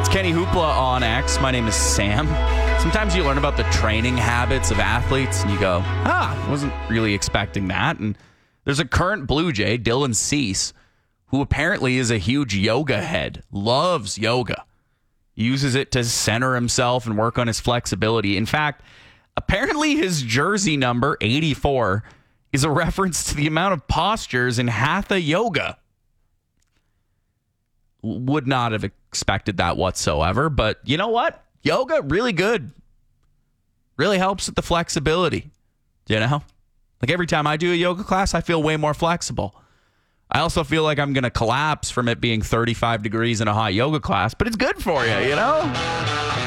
Kenny Hoopla on X. My name is Sam. Sometimes you learn about the training habits of athletes and you go, I wasn't really expecting that. And there's a current Blue Jay, Dylan Cease, who apparently is a huge yoga head, loves yoga, uses it to center himself and work on his flexibility. In fact, apparently his jersey number, 84, is a reference to the amount of postures in Hatha yoga. Would not have expected that whatsoever, but you know what? Yoga, really good. Really helps with the flexibility, you know? Like every time I do a yoga class, I feel way more flexible. I also feel like I'm going to collapse from it being 35 degrees in a hot yoga class, but it's good for you, you know?